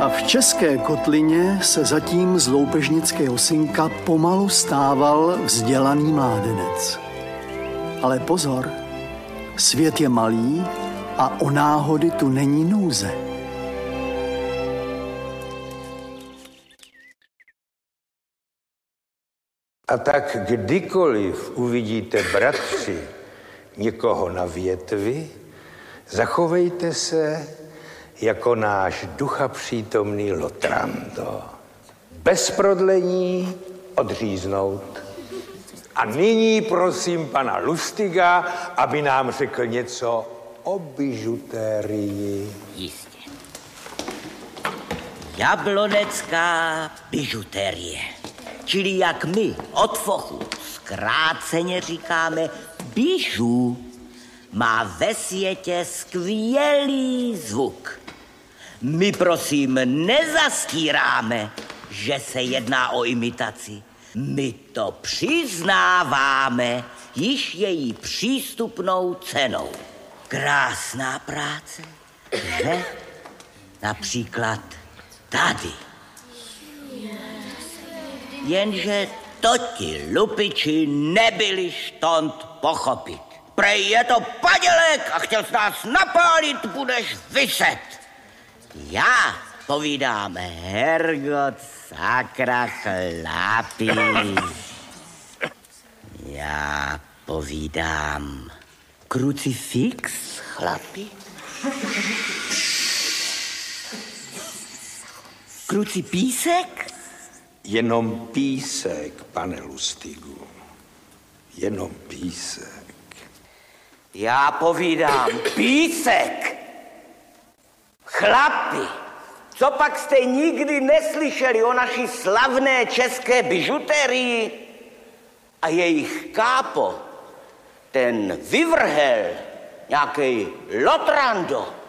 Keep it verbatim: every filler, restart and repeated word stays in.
A v České Kotlině se zatím z loupežnického synka pomalu stával vzdělaný mládenec. Ale pozor, svět je malý a o náhody tu není nouze. A tak kdykoliv uvidíte, bratři, někoho na větvi, zachovejte se jako náš duchapřítomný Lotrando. Bez prodlení odříznout. A nyní prosím pana Lustiga, aby nám řekl něco o bižutérii. Jistě. Jablonecká bižutérie. Čili jak my od fochu zkráceně říkáme bižu, má ve světě skvělý zvuk. My prosím nezastíráme, že se jedná o imitaci. My to přiznáváme již její přístupnou cenou. Krásná práce, že? Například tady. Jenže to ti lupiči nebyli štont pochopit. Prej je to padělek a chtěl s nás napálit, budeš viset. Já povídám, Hergot, sakra, chlapi. Já povídám, krucifix, chlapi. Krucipísek? Jenom písek, pane Lustigu. Jenom písek. Já povídám, písek. Chlapi, co pak jste nikdy neslyšeli o naší slavné české bižuterii a jejich kápo, ten vyvrhel, nějaký Lotrando,